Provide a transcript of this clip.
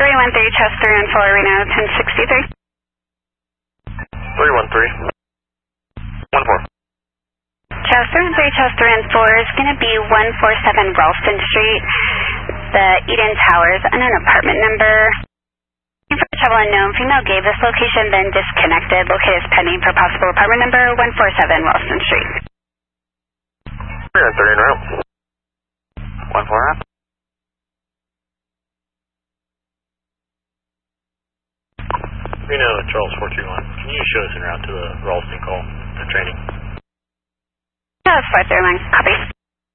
313 Chester and 4 Reno 1063. 313. 14. Chester and 3 Chester and 4 is going to be 147 Ralston Street, the Eden Towers, and an apartment number. For travel unknown, female gave this location, then disconnected. Located is pending for possible apartment number 147 Ralston Street. 313 en route. 14 route. Reno, Charles 421. Can you show us en route to the Ralston call for training? Charles 431, copy.